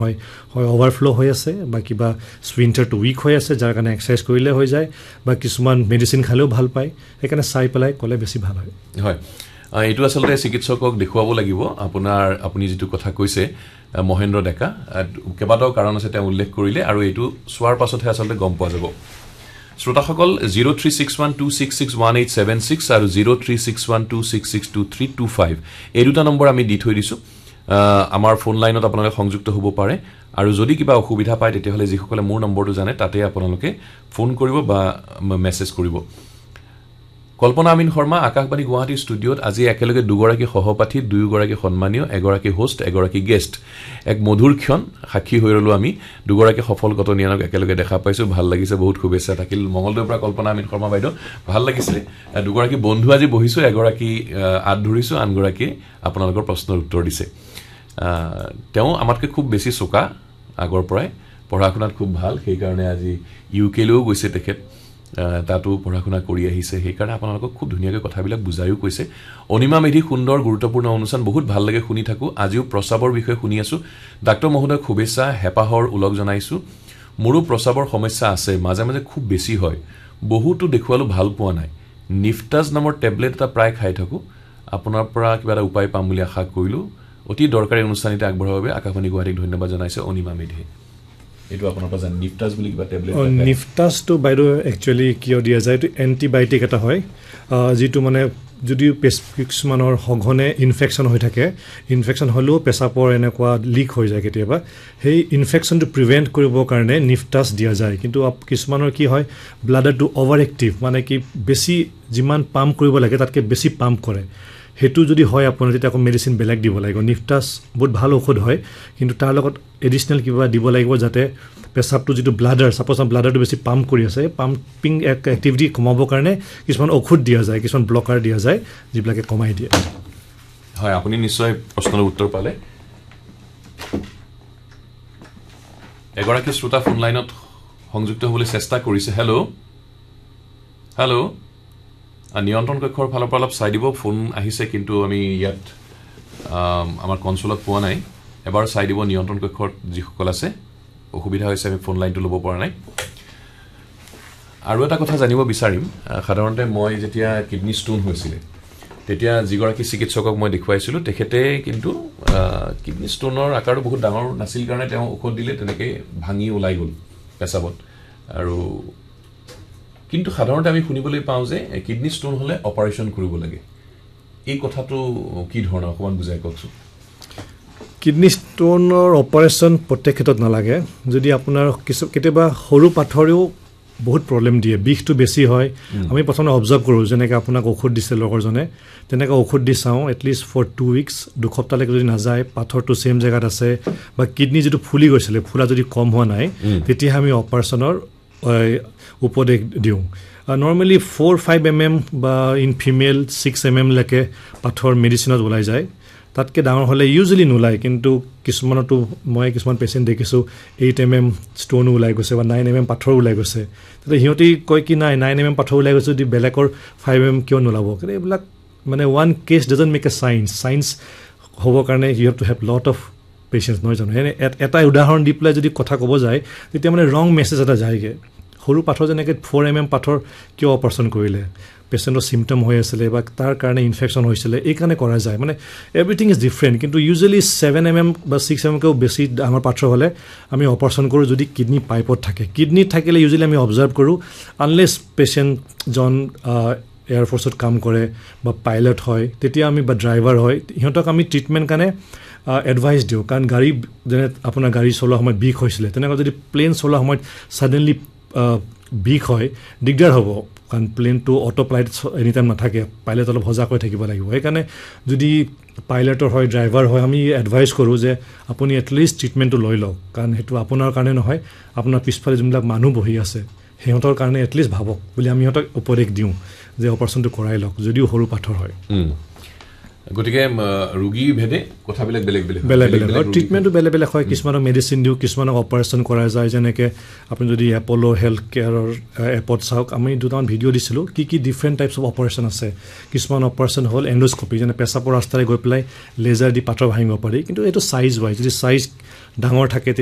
হয় ওভাৰফ্লো হৈ আছে বা কিবা স্প্ৰিণ্টাৰটো উইক হৈ আছে যাৰ কাৰণে এক্সাৰচাইজ কৰিলে হৈ যায় বা কিছুমান মেডিচিন খালেও ভাল পায় সেইকাৰণে চাই পেলাই ক'লে বেছি ভাল হয় হয় এইটো আচলতে চিকিৎসকক দেখুৱাব লাগিব আপুনি যিটো কথা কৈছে মহেন্দ্ৰ ডেকা কেইবাটাও কাৰণ আছে তেওঁ উল্লেখ কৰিলে আৰু এইটো চোৱাৰ পাছতহে আচলতে গম পোৱা যাব শ্ৰোতাসকল 0361266186 আৰু 036126622325 এই দুটা নম্বৰ আমি দি থৈ দিছোঁ আমাৰ ফোন লাইনত আপোনালোকে সংযুক্ত হ'ব পাৰে আৰু যদি কিবা অসুবিধা পায় তেতিয়াহ'লে যিসকলে মোৰ নম্বৰটো জানে তাতে আপোনালোকে ফোন কৰিব বা মেছেজ কৰিব কল্পনা আমিন শৰ্মা আকাশবাণী গুৱাহাটী ষ্টুডিঅ'ত আজি একেলগে দুগৰাকী সহপাঠী দুয়োগৰাকী সন্মানীয় এগৰাকী হোষ্ট এগৰাকী গেষ্ট এক মধুৰ ক্ষণ সাক্ষী হৈ ৰলো আমি দুগৰাকী সফল গতনিয়ানক একেলগে দেখা পাইছোঁ ভাল লাগিছে বহুত শুভেচ্ছা থাকিল মংগলদৈৰ পৰা কল্পনা আমিন শৰ্মা বাইদেউ ভাল লাগিছিলে দুগৰাকী বন্ধু আজি বহিছোঁ এগৰাকী আঁত ধৰিছোঁ আনগৰাকীয়ে আপোনালোকৰ প্ৰশ্নৰ উত্তৰ দিছে তেওঁ আমাতকৈ খুব বেছি চোকা আগৰ পৰাই পঢ়া শুনাত খুব ভাল সেইকাৰণে আজি ইউকেলৈও গৈছে তেখেত তাতো পঢ়া শুনা কৰি আহিছে সেইকাৰণে আপোনালোকক খুব ধুনীয়াকৈ কথাবিলাক বুজায়ো কৈছে অনিমা মেধি সুন্দৰ গুৰুত্বপূৰ্ণ অনুষ্ঠান বহুত ভাল লাগে শুনি থাকোঁ আজিও প্ৰস্ৰাৱৰ বিষয়ে শুনি আছোঁ ডাক্তৰ মহোদয়ক শুভেচ্ছা হেঁপাহৰ ওলগ জনাইছোঁ মোৰো প্ৰস্ৰাৱৰ সমস্যা আছে মাজে মাজে খুব বেছি হয় বহুতো দেখুৱালোঁ ভাল পোৱা নাই নিফটাজ নামৰ টেবলেট এটা প্ৰায় খাই থাকোঁ আপোনাৰ পৰা কিবা এটা উপায় পাম বুলি আশা কৰিলোঁ অতি দৰকাৰী অনুষ্ঠানিতে আগবঢ়াৰ বাবে আকাশবাণী গুৱাহাটীক ধন্যবাদ জনাইছে অনিমা মেধি এইটো আপোনাৰ পৰা জান নিফটাজ বুলি কিবা টেবলেট নিফটাজটো বাইদেউ একচুৱেলি কিয় দিয়া যায় এইটো এণ্টিবায়'টিক এটা হয় যিটো মানে যদিও কিছুমানৰ সঘনে ইনফেকশ্যন হৈ থাকে ইনফেকশ্যন হ'লেও পেচাবৰ এনেকুৱা লিক হৈ যায় কেতিয়াবা সেই ইনফেকশ্যনটো প্ৰিভেণ্ট কৰিবৰ কাৰণে নিফটাজ দিয়া যায় কিন্তু কিছুমানৰ কি হয় ব্লাডাৰটো অভাৰ এক্টিভ মানে কি বেছি যিমান পাম্প কৰিব লাগে তাতকৈ বেছি পাম্প কৰে সেইটো যদি হয় আপোনাৰ তেতিয়া আকৌ মেডিচিন বেলেগ দিব লাগিব নিফটাজ বহুত ভাল ঔষধ হয় কিন্তু তাৰ লগত এডিশ্যনেল কিবা দিব লাগিব যাতে পেচাবটো যিটো ব্লাডাৰ ছাপ'জ ব্লাডাৰটো বেছি পাম্প কৰি আছে পাম্পিং এক্টিভিটি কমাবৰ কাৰণে কিছুমান ঔষধ দিয়া যায় কিছুমান ব্লকাৰ দিয়া যায় যিবিলাকে কমাই দিয়ে হয় আপুনি নিশ্চয় প্ৰশ্নৰ উত্তৰ পালে এগৰাকী শ্ৰোতা ফোন লাইনত সংযুক্ত হ'বলৈ চেষ্টা কৰিছে হেল্ল' নিয়ন্ত্ৰণ কক্ষৰ ফালৰ পৰা অলপ চাই দিব ফোন আহিছে কিন্তু আমি ইয়াত আমাৰ কনচোলত পোৱা নাই এবাৰ চাই দিব নিয়ন্ত্ৰণ কক্ষৰ যিসকল আছে অসুবিধা হৈছে আমি ফোন লাইনটো ল'ব পৰা নাই আৰু এটা কথা জানিব বিচাৰিম সাধাৰণতে মই যেতিয়া কিডনী ষ্টোন হৈছিলে তেতিয়া যিগৰাকী চিকিৎসকক মই দেখুৱাইছিলোঁ তেখেতে কিন্তু কিডনী ষ্টোনৰ আকাৰটো বহুত ডাঙৰ নাছিল কাৰণে তেওঁ ঔষধ দিলে তেনেকৈ ভাঙি ওলাই গ'ল পেচাবত আৰু কিন্তু সাধাৰণতে আমি শুনিবলৈ পাওঁ যে কিডনী ষ্টোন হ'লে অপাৰেশ্যন কৰিব লাগে এই কথাটো কি ধৰণৰ অকণমান বুজাই কওকচোন কিডনী ষ্টোনৰ অপাৰেশ্যন প্ৰত্যেক ক্ষেত্ৰত নালাগে যদি আপোনাৰ কেতিয়াবা সৰু পাথৰেও বহুত প্ৰব্লেম দিয়ে বিষটো বেছি হয় আমি প্ৰথমে অবজাৰ্ভ কৰোঁ যেনেকৈ আপোনাক ঔষধ দিছে লগৰজনে তেনেকৈ ঔষধ দি চাওঁ এটলিষ্ট ফৰ 2 উইকছ দুসপ্তাহলৈকে যদি নাযায় পাথৰটো ছেইম জেগাত আছে বা কিডনী যিটো ফুলি গৈছিলে ফুলা যদি কম হোৱা নাই তেতিয়া আমি অপাৰেশ্যনৰ উপদেশ দিওঁ নৰ্মেলি 4-5 mm বা ইন ফিমেল 6 mm লৈকে পাথৰ মেডিচিনত ওলাই যায় তাতকৈ ডাঙৰ হ'লে ইউজুৱেলি নোলায় কিন্তু কিছুমানতো মই কিছুমান পেচেণ্ট দেখিছোঁ 8 mm ষ্টোনো ওলাই গৈছে বা 9 mm পাথৰ ওলাই গৈছে তেতিয়া সিহঁতি কয় কি নাই 9 mm পাথৰ ওলাই গৈছে যদি বেলেগৰ 5 mm কিয় নোলাব কিন্তু এইবিলাক মানে one cash doesn't make a science হ'বৰ কাৰণে U have to have lot of patients নহয় জানো এনে এটা উদাহৰণ দি পেলাই যদি কথা ক'ব যায় তেতিয়া মানে ৰং মেছেজ এটা যায়গৈ সৰু পাথৰ যেনেকৈ 4 mm পাথৰ কিয় অপাৰেশ্যন কৰিলে পেচেণ্টৰ চিমটম হৈ আছিলে বা তাৰ কাৰণে ইনফেকশ্যন হৈছিলে এইকাৰণে কৰা যায় মানে এভৰিথিং ইজ ডিফাৰেণ্ট কিন্তু ইউজুৱেলি 7 mm বা 6 mmকেও বেছি ডাঙৰ পাথৰ হ'লে আমি অপাৰেশ্যন কৰোঁ যদি কিডনী পাইপত থাকে কিডনীত থাকিলে ইউজুৱেলি আমি অবজাৰ্ভ কৰোঁ আনলেছ পেচেণ্টজন এয়াৰফ'ৰ্চত কাম কৰে বা পাইলট হয় তেতিয়া আমি বা ড্ৰাইভাৰ হয় সিহঁতক আমি ট্ৰিটমেণ্ট কাৰণে এডভাইচ দিওঁ কাৰণ গাড়ী যেনে আপোনাৰ গাড়ী চলোৱা সময়ত বিষ হৈছিলে তেনেকুৱা যদি প্লেন চলোৱা সময়ত ছাডেনলি বিষ হয় দিগদাৰ হ'ব কাৰণ প্লেনটো অটো পাইলট এনি টাইম নাথাকে পাইলট অলপ সজাগ হৈ থাকিব লাগিব সেইকাৰণে যদি পাইলটৰ হয় ড্ৰাইভাৰ হয় আমি এডভাইচ কৰোঁ যে আপুনি এটলিষ্ট ট্ৰিটমেণ্টটো লৈ লওক কাৰণ সেইটো আপোনাৰ কাৰণে নহয় আপোনাৰ পিছফালে যোনবিলাক মানুহ বহি আছে সিহঁতৰ কাৰণে এটলিষ্ট ভাবক বুলি আমি সিহঁতক উপদেশ দিওঁ যে অপাৰেশ্যনটো কৰাই লওক যদিও সৰু পাথৰ হয় গতিকে ৰোগী ভেদে কথাবিলাক বেলেগ বেলেগ বেলেগ বেলেগ আৰু ট্ৰিটমেণ্টটো বেলেগ বেলেগ হয় কিছুমানক মেডিচিন দিওঁ কিছুমানক অপাৰেশ্যন কৰা যায় যেনেকৈ আপুনি যদি এপ'ল' হেল্থ কেয়াৰৰ এপত চাওক আমি দুটামান ভিডিঅ' দিছিলোঁ কি ডিফাৰেণ্ট টাইপছ অফ অপাৰেশ্যন আছে কিছুমান অপাৰেশ্যন হ'ল এণ্ডস্কপি যেনে পেচাবৰ ৰাস্তাৰে গৈ পেলাই লেজাৰ দি পাথৰ ভাঙিব পাৰি কিন্তু এইটো চাইজ ৱাইজ যদি চাইজ ডাঙৰ থাকে